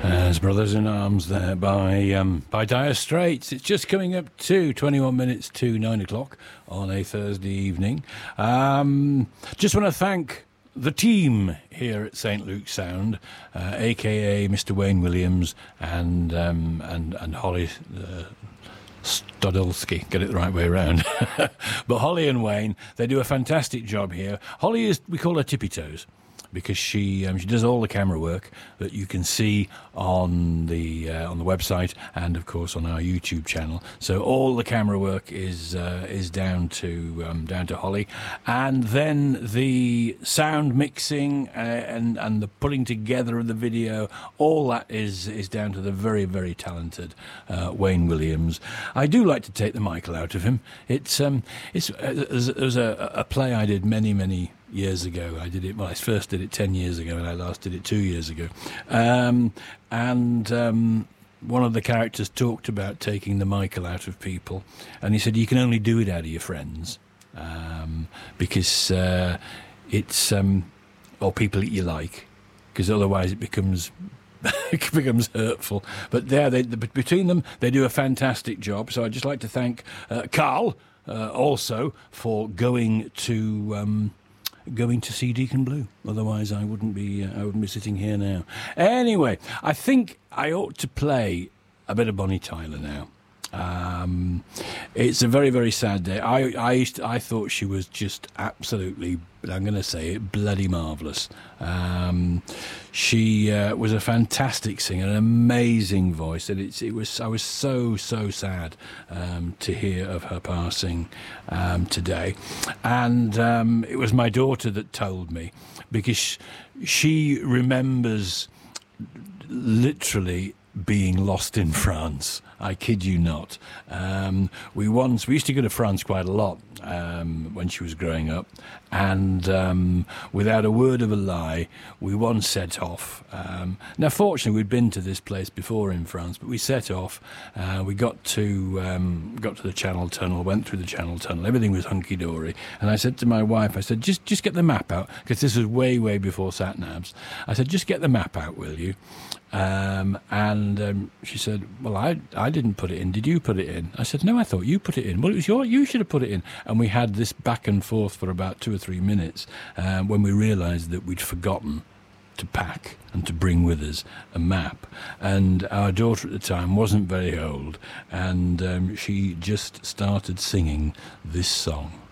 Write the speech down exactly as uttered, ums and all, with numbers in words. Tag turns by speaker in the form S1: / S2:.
S1: As Brothers in Arms there by um, by Dire Straits. It's just coming up to twenty-one minutes to nine o'clock on a Thursday evening. Um, just want to thank the team here at Saint Luke Sound, uh, aka Mister Wayne Williams and um, and and Holly uh, Stodolsky. Get it the right way around. But Holly and Wayne, they do a fantastic job here. Holly is, we call her Tippy Toes, because she um, she does all the camera work that you can see on the uh, on the website and of course on our YouTube channel. So all the camera work is uh, is down to um, down to Holly, and then the sound mixing uh, and and the putting together of the video, all that is is down to the very very talented uh, Wayne Williams. I do like to take the Michael out of him. It's um it's uh, there's a, a play I did many many. years ago. I did it, well, I first did it ten years ago and I last did it two years ago. Um, and um, one of the characters talked about taking the Michael out of people, and he said, you can only do it out of your friends, um, because uh, it's, um, or people that you like, because otherwise it becomes it becomes hurtful. But there, they, the, between them, they do a fantastic job. So I'd just like to thank uh, Carl uh, also for going to... Um, going to see Deacon Blue. Otherwise I wouldn't be uh, I wouldn't be sitting here now. Anyway, I think I ought to play a bit of Bonnie Tyler now. Um, it's a very, very sad day. I I, used to, I thought she was just absolutely, I'm going to say it, bloody marvellous. Um, she uh, was a fantastic singer, an amazing voice, and it's it was I was so so sad um, to hear of her passing um, today, and um, it was my daughter that told me, because she remembers literally being lost in France. I kid you not. Um, we once we used to go to France quite a lot um, when she was growing up, and um, without a word of a lie, we once set off. Um, now, fortunately, we'd been to this place before in France, but we set off. Uh, we got to um, got to the Channel Tunnel, went through the Channel Tunnel. Everything was hunky dory, and I said to my wife, I said, just just get the map out, because this was way way before sat navs. I said, just get the map out, will you? Um, and um, she said, well, I I didn't put it in. Did you put it in? I said, no, I thought you put it in. Well, it was your, you should have put it in. And we had this back and forth for about two or three minutes um, when we realised that we'd forgotten to pack and to bring with us a map. And our daughter at the time wasn't very old, and um, she just started singing this song.